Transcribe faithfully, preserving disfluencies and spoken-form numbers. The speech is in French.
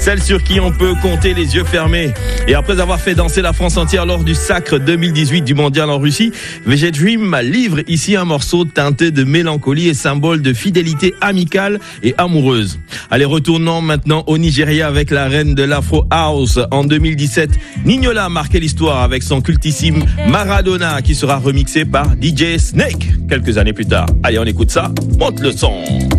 Celle sur qui on peut compter les yeux fermés. Et après avoir fait danser la France entière lors du sacre deux mille dix-huit du mondial en Russie, V J Dream livre ici un morceau teinté de mélancolie et symbole de fidélité amicale et amoureuse. Allez, retournons maintenant au Nigeria avec la reine de l'Afro House. En deux mille dix-sept, Nignola a marqué l'histoire avec son cultissime Maradona qui sera remixé par D J Snake quelques années plus tard. Allez, on écoute ça, monte le son.